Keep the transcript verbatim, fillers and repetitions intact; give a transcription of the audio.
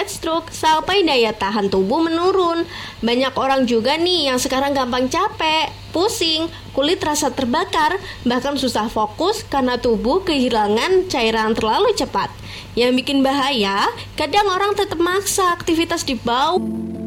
heat stroke sampai daya tahan tubuh menurun. Banyak orang juga nih yang sekarang gampang capek, pusing, kulit terasa terbakar, bahkan susah fokus karena tubuh kehilangan cairan terlalu cepat. Yang bikin bahaya, kadang orang tetap maksa aktivitas di bawah